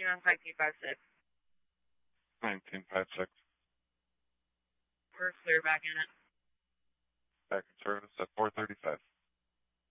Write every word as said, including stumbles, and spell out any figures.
parking on nineteen five six. nineteen five six. We're clear back in it. Back in service at four thirty-five.